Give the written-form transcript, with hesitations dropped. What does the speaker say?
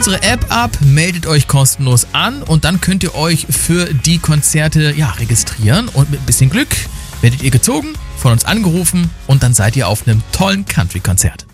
unsere App ab, meldet euch kostenlos an und dann könnt ihr euch für die Konzerte registrieren und mit ein bisschen Glück werdet ihr gezogen, von uns angerufen und dann seid ihr auf einem tollen Country-Konzert.